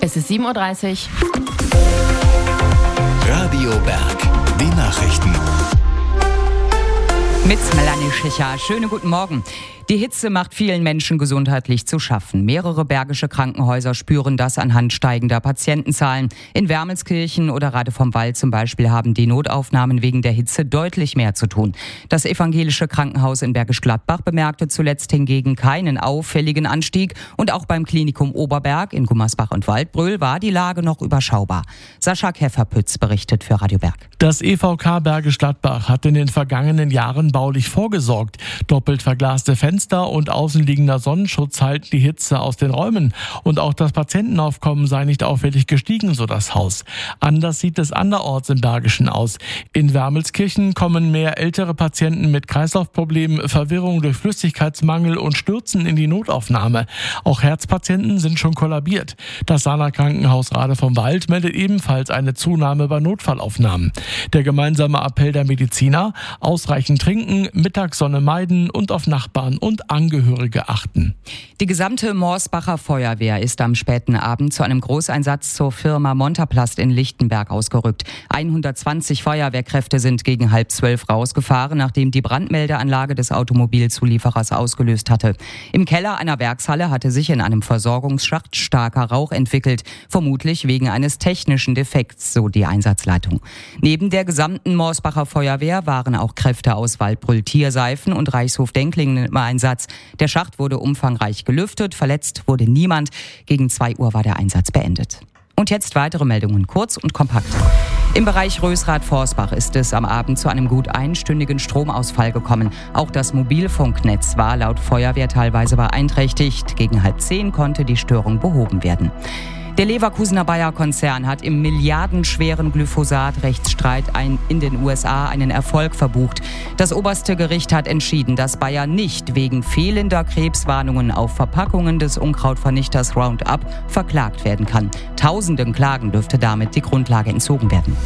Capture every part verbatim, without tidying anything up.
Es ist sieben Uhr dreißig. Radio Berg, die Nachrichten. Mit Melanie Schicher. Schönen guten Morgen. Die Hitze macht vielen Menschen gesundheitlich zu schaffen. Mehrere bergische Krankenhäuser spüren das anhand steigender Patientenzahlen. In Wermelskirchen oder Rade vom Wald zum Beispiel haben die Notaufnahmen wegen der Hitze deutlich mehr zu tun. Das evangelische Krankenhaus in Bergisch Gladbach bemerkte zuletzt hingegen keinen auffälligen Anstieg. Und auch beim Klinikum Oberberg in Gummersbach und Waldbröl war die Lage noch überschaubar. Sascha Käferpütz berichtet für Radio Berg. Das E V K Bergisch Gladbach hat in den vergangenen Jahren baulich vorgesorgt. Doppelt verglaste Fenster und außenliegender Sonnenschutz halten die Hitze aus den Räumen. Und auch das Patientenaufkommen sei nicht auffällig gestiegen, so das Haus. Anders sieht es anderorts im Bergischen aus. In Wermelskirchen kommen mehr ältere Patienten mit Kreislaufproblemen, Verwirrung durch Flüssigkeitsmangel und Stürzen in die Notaufnahme. Auch Herzpatienten sind schon kollabiert. Das Sana Krankenhaus Rade vom Wald meldet ebenfalls eine Zunahme bei Notfallaufnahmen. Der gemeinsame Appell der Mediziner: ausreichend trinken, Mittagssonne meiden und auf Nachbarn und Angehörige achten. Die gesamte Morsbacher Feuerwehr ist am späten Abend zu einem Großeinsatz zur Firma Montaplast in Lichtenberg ausgerückt. hundertzwanzig Feuerwehrkräfte sind gegen halb zwölf rausgefahren, nachdem die Brandmeldeanlage des Automobilzulieferers ausgelöst hatte. Im Keller einer Werkshalle hatte sich in einem Versorgungsschacht starker Rauch entwickelt, vermutlich wegen eines technischen Defekts, so die Einsatzleitung. Neben der gesamten Morsbacher Feuerwehr waren auch Kräfte aus Waldbröl Tierseifen und Reichshof Denklingen im Einsatz. Der Schacht wurde umfangreich gelüftet, verletzt wurde niemand. Gegen zwei Uhr war der Einsatz beendet. Und jetzt weitere Meldungen, kurz und kompakt. Im Bereich Rösrath-Forsbach ist es am Abend zu einem gut einstündigen Stromausfall gekommen. Auch das Mobilfunknetz war laut Feuerwehr teilweise beeinträchtigt. Gegen halb zehn konnte die Störung behoben werden. Der Leverkusener Bayer-Konzern hat im milliardenschweren Glyphosat-Rechtsstreit in den U S A einen Erfolg verbucht. Das oberste Gericht hat entschieden, dass Bayer nicht wegen fehlender Krebswarnungen auf Verpackungen des Unkrautvernichters Roundup verklagt werden kann. Tausenden Klagen dürfte damit die Grundlage entzogen werden.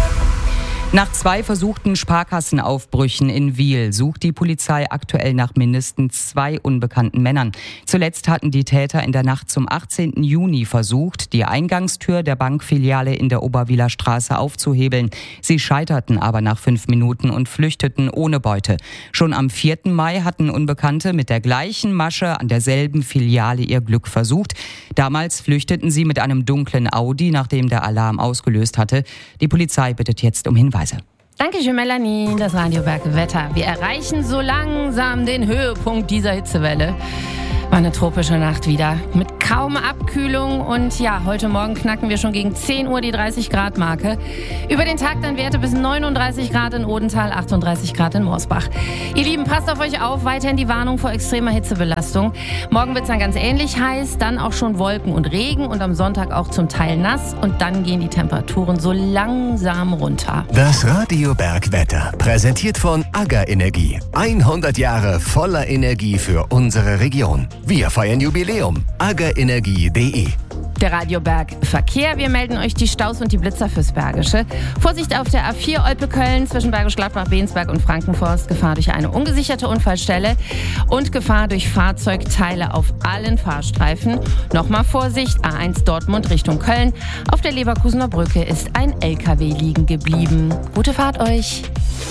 Nach zwei versuchten Sparkassenaufbrüchen in Wiel sucht die Polizei aktuell nach mindestens zwei unbekannten Männern. Zuletzt hatten die Täter in der Nacht zum achtzehnten Juni versucht, die Eingangstür der Bankfiliale in der Oberwieler Straße aufzuhebeln. Sie scheiterten aber nach fünf Minuten und flüchteten ohne Beute. Schon am vierten Mai hatten Unbekannte mit der gleichen Masche an derselben Filiale ihr Glück versucht. Damals flüchteten sie mit einem dunklen Audi, nachdem der Alarm ausgelöst hatte. Die Polizei bittet jetzt um Hinweise. Dankeschön, Melanie. Das Radio Berg Wetter. Wir erreichen so langsam den Höhepunkt dieser Hitzewelle. War eine tropische Nacht wieder mit kaum Abkühlung und ja, heute Morgen knacken wir schon gegen zehn Uhr die dreißig Grad Marke. Über den Tag dann Werte bis neununddreißig Grad in Odenthal, achtunddreißig Grad in Morsbach. Ihr Lieben, passt auf euch auf, weiterhin die Warnung vor extremer Hitzebelastung. Morgen wird es dann ganz ähnlich heiß, dann auch schon Wolken und Regen und am Sonntag auch zum Teil nass und dann gehen die Temperaturen so langsam runter. Das Radio Berg Wetter, präsentiert von AGA Energie. hundert Jahre voller Energie für unsere Region. Wir feiern Jubiläum. aga energie punkt de. Der Radio Berg Verkehr. Wir melden euch die Staus und die Blitzer fürs Bergische. Vorsicht auf der A vier Olpe-Köln zwischen Bergisch Gladbach, Bensberg und Frankenforst. Gefahr durch eine ungesicherte Unfallstelle und Gefahr durch Fahrzeugteile auf allen Fahrstreifen. Nochmal Vorsicht, A eins Dortmund Richtung Köln. Auf der Leverkusener Brücke ist ein L K W liegen geblieben. Gute Fahrt euch.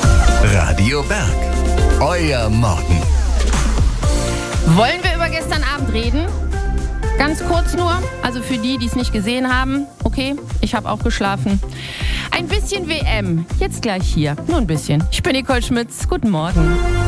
Radio Berg, euer Morgen. Wollen wir über gestern Abend reden? Ganz kurz nur, also für die, die es nicht gesehen haben. Okay, ich habe auch geschlafen. Ein bisschen W M, jetzt gleich hier, nur ein bisschen. Ich bin Nicole Schmitz, guten Morgen.